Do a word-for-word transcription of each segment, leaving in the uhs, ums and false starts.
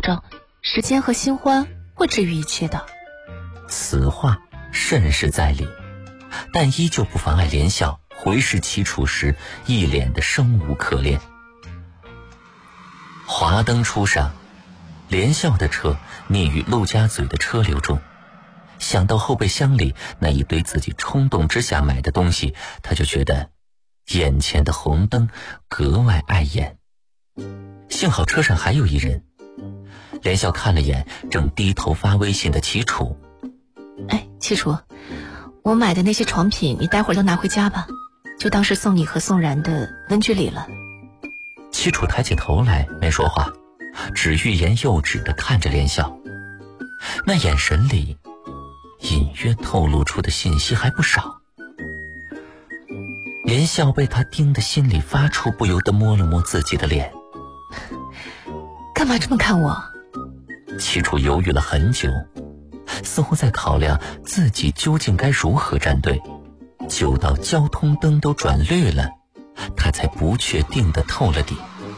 证时间和新欢会治愈一切的。 此话甚是在理，但依旧不妨碍连笑回视齐楚时一脸的生无可恋。华灯初上，连笑的车溺于陆家嘴的车流中，想到后备箱里那一堆自己冲动之下买的东西，他就觉得眼前的红灯格外碍眼。幸好车上还有一人，连笑看了眼正低头发微信的齐楚。 哎，齐楚，我买的那些床品你待会儿都拿回家吧，就当是送你和宋然的文具礼了。 齐楚抬起头来没说话，只欲言又止地看着连笑，那眼神里隐约透露出的信息还不少。连笑被他盯得心里发怵，不由得摸了摸自己的脸。 干嘛这么看我？ 齐楚犹豫了很久，似乎在考量自己究竟该如何站队，久到交通灯都转绿了，他才不确定地透了底。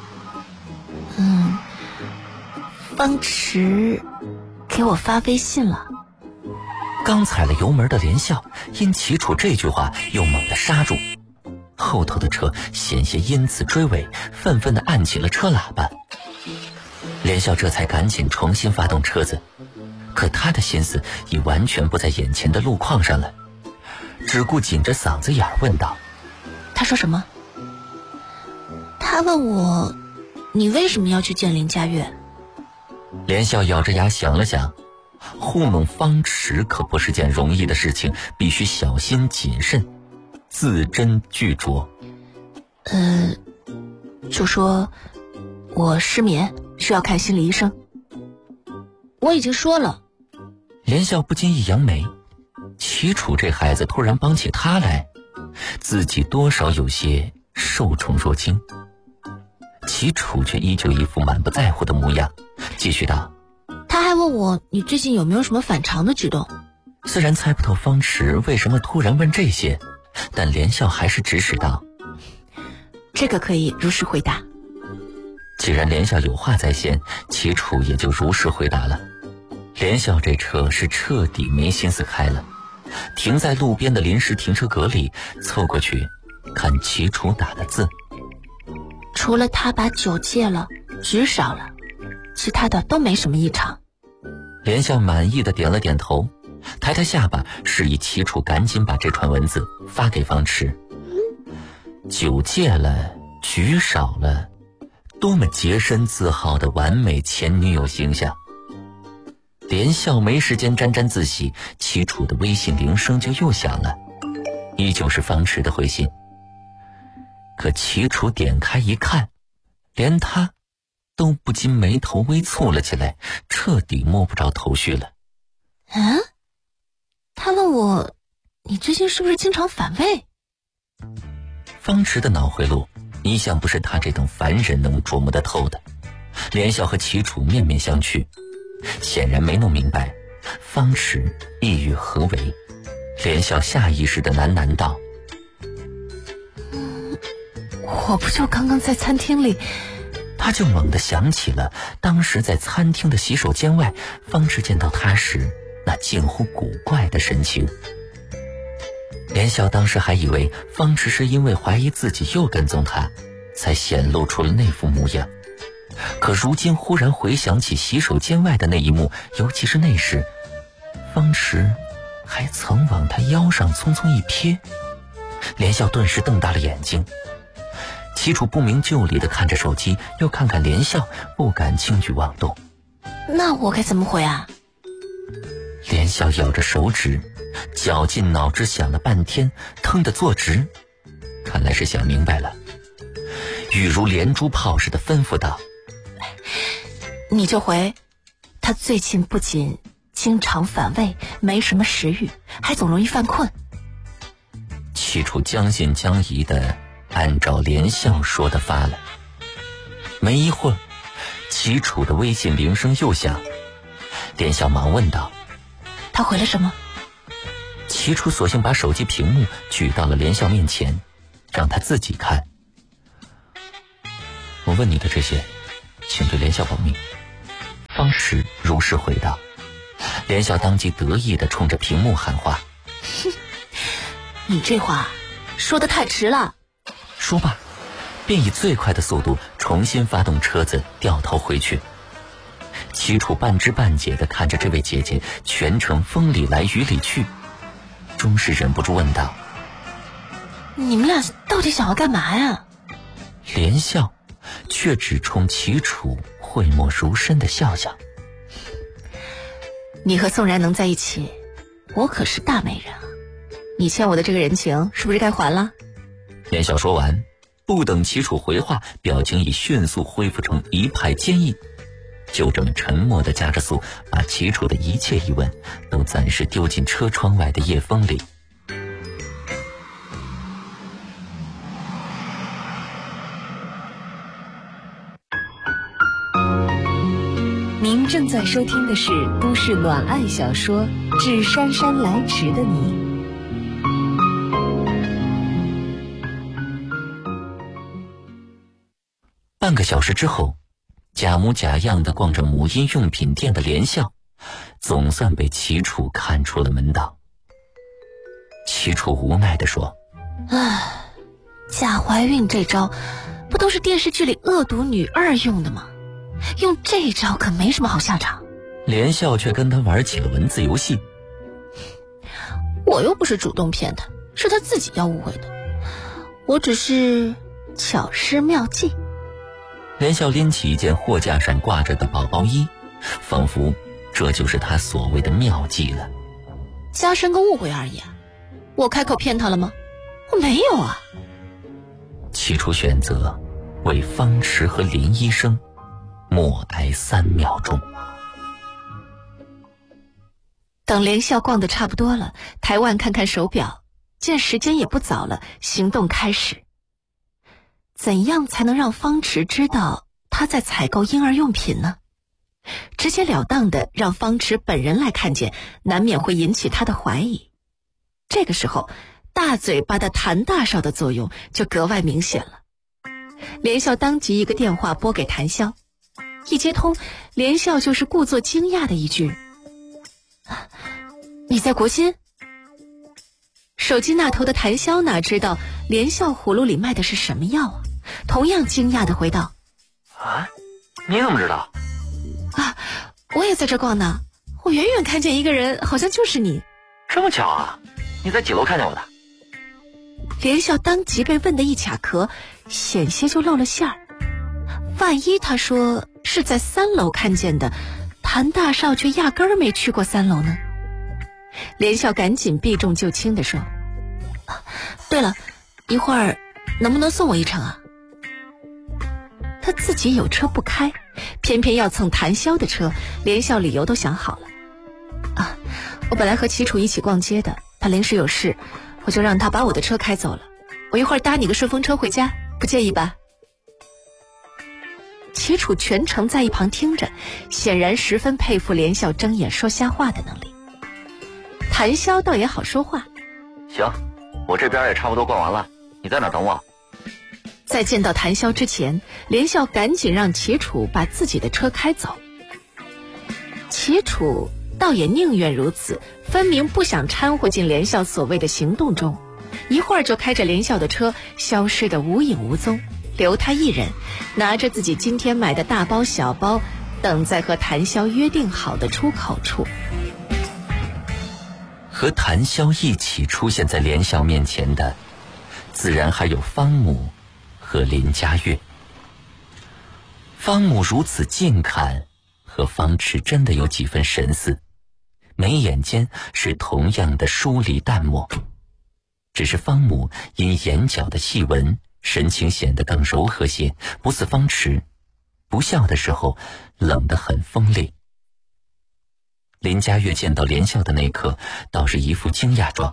嗯，方池给我发微信了。 刚踩了油门的连笑因齐楚这句话又猛地刹住，后头的车险些因此追尾，愤愤地按起了车喇叭。连笑这才赶紧重新发动车子，可他的心思已完全不在眼前的路况上了，只顾紧着嗓子眼问道： 他说什么？他问我你为什么要去见林佳悦？ 连笑咬着牙想了想，糊弄方池可不是件容易的事情，必须小心谨慎，字斟句酌。 呃，就说我失眠，需要看心理医生。我已经说了。 连笑不禁一扬眉，齐楚这孩子突然帮起他来，自己多少有些受宠若惊。齐楚却依旧一副满不在乎的模样，继续道： 他还问我你最近有没有什么反常的举动。 虽然猜不透方池为什么突然问这些，但连笑还是指使道： 这个可以如实回答。 既然连笑有话在先，齐楚也就如实回答了。连笑这车是彻底没心思开了，停在路边的临时停车格里，凑过去看齐楚打的字。 除了他把酒戒了，纸少了，其他的都没什么异常。 连笑满意的点了点头，抬抬下巴，示意齐楚赶紧把这串文字发给方池。酒戒了，局少了，多么洁身自好的完美前女友形象。连笑没时间沾沾自喜，齐楚的微信铃声就又响了，依旧是方池的回信。可齐楚点开一看，连他都不禁眉头微蹙了起来，彻底摸不着头绪了。 嗯？他问我你最近是不是经常反胃？ 方池的脑回路一向不是他这等凡人能琢磨得透的。连笑和齐楚面面相觑，显然没弄明白方池意欲何为。连笑下意识地喃喃道： 我不就刚刚在餐厅里。 他就猛地想起了当时在餐厅的洗手间外，方池见到他时那近乎古怪的神情。连笑当时还以为方池是因为怀疑自己又跟踪他，才显露出了那副模样，可如今忽然回想起洗手间外的那一幕，尤其是那时方池还曾往他腰上匆匆一瞥。连笑顿时瞪大了眼睛。齐楚不明就里地看着手机，又看看连笑，不敢轻举妄动。 那我该怎么回啊？ 连笑咬着手指，绞尽脑汁想了半天，腾地坐直，看来是想明白了，语如连珠炮似的吩咐道： 你就回他最近不仅经常反胃，没什么食欲，还总容易犯困。 齐楚将信将疑的按照连笑说的发了。没一会儿，齐楚的微信铃声又响，连笑忙问道： 他回了什么？ 齐楚索性把手机屏幕举到了连笑面前，让他自己看。我问你的这些，请对连笑保密。方方池如实回道。连笑当即得意地冲着屏幕喊话： 你这话说得太迟了。 说罢便以最快的速度重新发动车子掉头回去。齐楚半知半解地看着这位姐姐全程风里来雨里去，终是忍不住问道： 你们俩到底想要干嘛呀？ 连笑却只冲齐楚讳莫如深地笑笑： 你和宋然能在一起，我可是大美人啊，你欠我的这个人情是不是该还了？ 连笑说完，不等齐楚回话，表情已迅速恢复成一派坚毅，就这么沉默地加着速，把齐楚的一切疑问都暂时丢进车窗外的夜风里。 您正在收听的是都市暖爱小说《致姗姗来迟的你》。 半个小时之后，假模假样的逛着母婴用品店的连笑，总算被齐楚看出了门道。齐楚无奈地说： 唉，假怀孕这招不都是电视剧里恶毒女二用的吗？用这招可没什么好下场。 连笑却跟他玩起了文字游戏。 我又不是主动骗他，是他自己要误会的，我只是巧施妙计。 连笑拎起一件货架上挂着的宝宝衣，仿佛这就是他所谓的妙计了。 加深个误会而已啊，我开口骗他了吗？我没有啊。 起初选择为方池和林医生默哀三秒钟。 等连笑逛得差不多了，台湾看看手表，见时间也不早了，行动开始。怎样才能让方池知道他在采购婴儿用品呢？直截了当的让方池本人来看见，难免会引起他的怀疑。这个时候，大嘴巴的谭大少的作用就格外明显了。连笑当即一个电话拨给谭潇，一接通，连笑就是故作惊讶的一句：你在国新？手机那头的谭潇哪知道连笑葫芦里卖的是什么药啊，同样惊讶地回道： 啊，你怎么知道？ 啊，我也在这逛呢，我远远看见一个人，好像就是你。 这么巧啊？你在几楼看见我的？ 连笑当即被问得一卡壳，险些就露了馅儿。万一他说是在三楼看见的，谭大少却压根儿没去过三楼呢？连笑赶紧避重就轻地说：啊，对了，一会儿能不能送我一程啊？他自己有车不开，偏偏要蹭谭潇的车，连笑理由都想好了。啊，我本来和齐楚一起逛街的，他临时有事，我就让他把我的车开走了。我一会儿搭你个顺风车回家，不介意吧？齐楚全程在一旁听着，显然十分佩服连笑睁眼说瞎话的能力。谭潇倒也好说话： 行，我这边也差不多逛完了，你在哪等我？ 在见到谭潇之前，连笑赶紧让齐楚把自己的车开走。齐楚倒也宁愿如此，分明不想掺和进连笑所谓的行动中，一会儿就开着连笑的车消失得无影无踪，留他一人拿着自己今天买的大包小包，等在和谭潇约定好的出口处。 和谭潇一起出现在连笑面前的，自然还有方母和林佳悦。方母如此近看，和方池真的有几分神似，眉眼间是同样的疏离淡漠，只是方母因眼角的细纹，神情显得更柔和些，不似方池不笑的时候冷得很锋利。林佳悦见到连笑的那一刻，倒是一副惊讶状。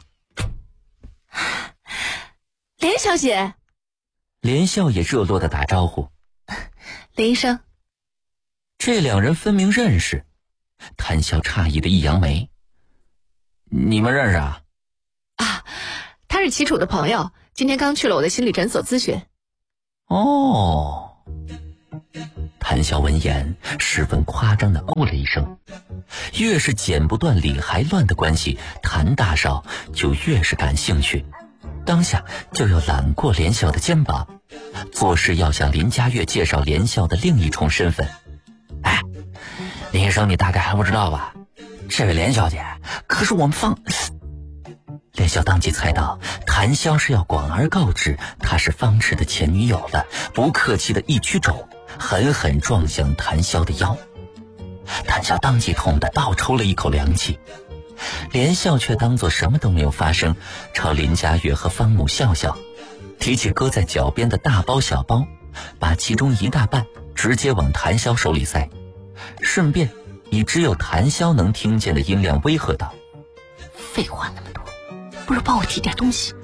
连小姐。 连笑也热络地打招呼： 林医生。 这两人分明认识。谭潇诧异的一扬眉：你们认识啊？ 啊，他是齐楚的朋友，今天刚去了我的心理诊所咨询。 哦， 谭潇闻言十分夸张地哦了一声。越是剪不断理还乱的关系，谭大少就越是感兴趣，当下就要揽过连笑的肩膀，做事要向林佳悦介绍连笑的另一重身份。哎，林医生，你大概还不知道吧？这位连小姐可是我们方……连笑当即猜到谭潇是要广而告之她是方池的前女友了，不客气的一曲肘，狠狠撞向谭潇的腰。谭潇当即痛得倒抽了一口凉气，连笑却当作什么都没有发生，朝林佳悦和方母笑笑，提起搁在脚边的大包小包，把其中一大半直接往谭潇手里塞，顺便以只有谭潇能听见的音量威吓道： 废话那么多，不如帮我提点东西。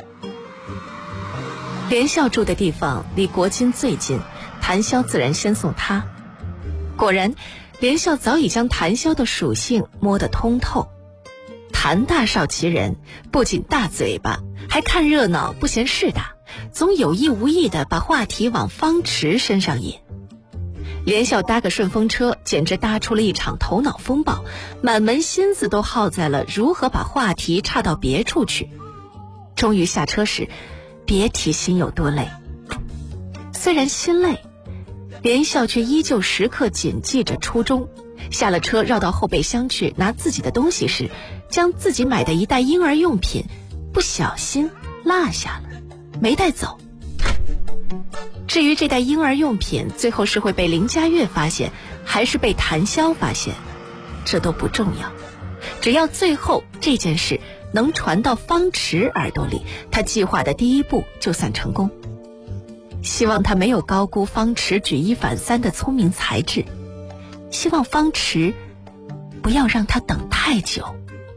连笑住的地方离国金最近，谭潇自然先送他。果然连笑早已将谭潇的属性摸得通透。谭大少其人，不仅大嘴巴，还看热闹不嫌事大，总有意无意地把话题往方池身上引。连笑搭个顺风车，简直搭出了一场头脑风暴，满门心思都耗在了如何把话题岔到别处去。终于下车时，别提心有多累。虽然心累，连笑却依旧时刻谨记着初衷。下了车，绕到后备箱去拿自己的东西时，将自己买的一袋婴儿用品不小心落下了，没带走。至于这袋婴儿用品最后是会被林佳悦发现，还是被谭潇发现，这都不重要，只要最后这件事能传到方池耳朵里，他计划的第一步就算成功。希望他没有高估方池举一反三的聪明才智，希望方池不要让他等太久。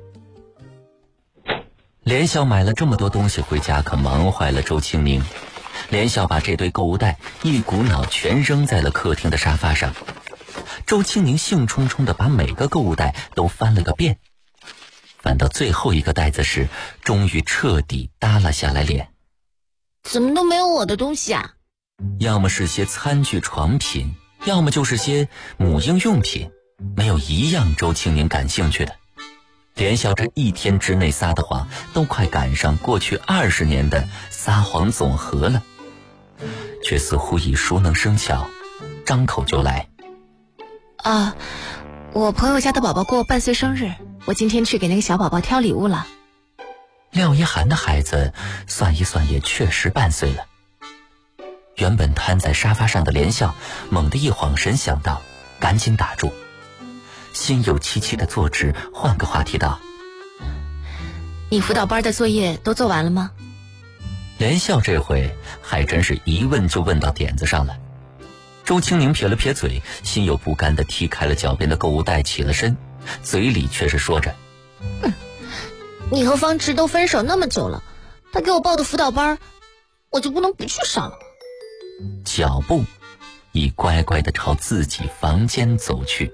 连笑买了这么多东西回家，可忙坏了周清明。连笑把这堆购物袋一股脑全扔在了客厅的沙发上。周清明兴冲冲地把每个购物袋都翻了个遍，翻到最后一个袋子时，终于彻底耷拉下来脸。 怎么都没有我的东西啊？ 要么是些餐具床品，要么就是些母婴用品，没有一样周清明感兴趣的。连笑这一天之内撒的谎，都快赶上过去二十年的撒谎总和了，却似乎已熟能生巧，张口就来。 啊，我朋友家的宝宝过半岁生日，我今天去给那个小宝宝挑礼物了。 廖一涵的孩子算一算也确实半岁了。原本瘫在沙发上的连笑猛地一晃神，想到赶紧打住，心有戚戚的坐直，换个话题道： 你辅导班的作业都做完了吗？ 连笑这回还真是一问就问到点子上了。周清明撇了撇嘴，心有不甘地踢开了脚边的购物袋，起了身，嘴里却是说着： 嗯，你和方池都分手那么久了，他给我报的辅导班，我就不能不去上了吗？ 脚步已乖乖地朝自己房间走去。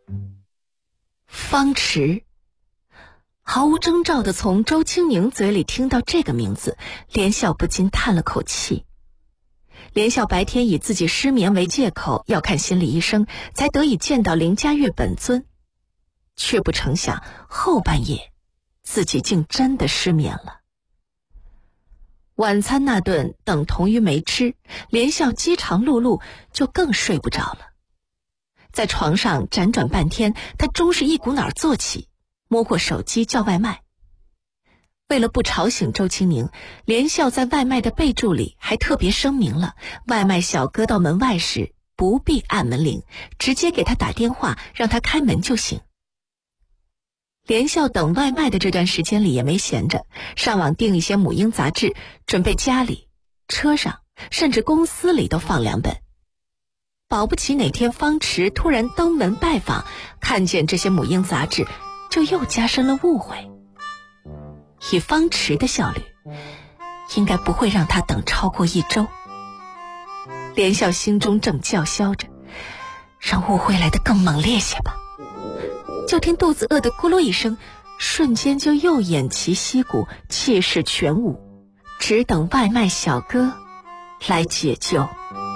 方池，毫无征兆地从周清明嘴里听到这个名字，连笑不禁叹了口气。连笑白天以自己失眠为借口要看心理医生，才得以见到林佳悦本尊，却不成想后半夜自己竟真的失眠了。晚餐那顿等同于没吃，连笑饥肠辘辘，就更睡不着了。在床上辗转半天，他终是一股脑坐起，摸过手机叫外卖。为了不吵醒周清明，连笑在外卖的备注里还特别声明了，外卖小哥到门外时不必按门铃，直接给他打电话让他开门就行。连笑等外卖的这段时间里也没闲着，上网订一些母婴杂志，准备家里、车上甚至公司里都放两本。保不齐哪天方池突然登门拜访，看见这些母婴杂志，就又加深了误会。以方池的效率，应该不会让他等超过一周。连笑心中正叫嚣着，让误会来得更猛烈些吧。就听肚子饿得咕噜一声，瞬间就又偃旗息鼓，气势全无，只等外卖小哥来解救。